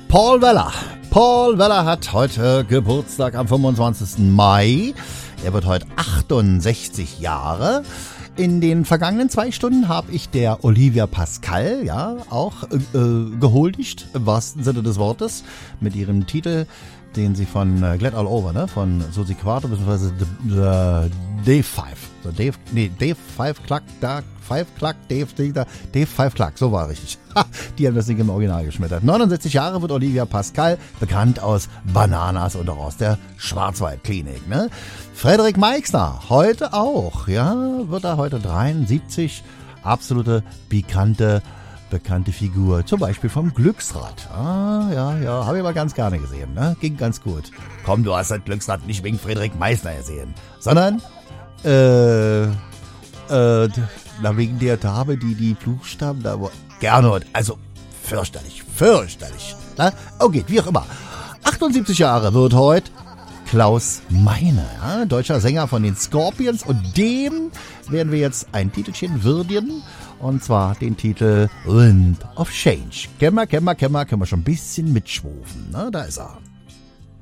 Paul Weller. Paul Weller hat heute Geburtstag am 25. Mai. Er wird heute 68 Jahre. In den vergangenen 2 Stunden habe ich der Olivia Pascal auch gehuldigt, im wahrsten Sinne des Wortes, mit ihrem Titel, den sie von Glad All Over, ne, von Susi Quato bzw. Dave Five Clark, so war richtig. Die haben das nicht im Original geschmettert. 69 Jahre wird Olivia Pascal, bekannt aus Bananas und auch aus der Schwarzwaldklinik, ne? Frederik Meixner, heute auch, wird er heute 73, absolute bekannte Figur, zum Beispiel vom Glücksrad. Habe ich aber ganz gerne gesehen, ne? Ging ganz gut. Komm, du hast das Glücksrad nicht wegen Frederik Meixner gesehen, sondern wegen der Dame, die Buchstaben da Gernot, also fürchterlich, ne? Okay, wie auch immer. 78 Jahre wird heute Klaus Meine, deutscher Sänger von den Scorpions, und dem werden wir jetzt ein Titelchen würdigen, und zwar den Titel Wind of Change. Können wir schon ein bisschen mitschwufen, ne? Da ist er.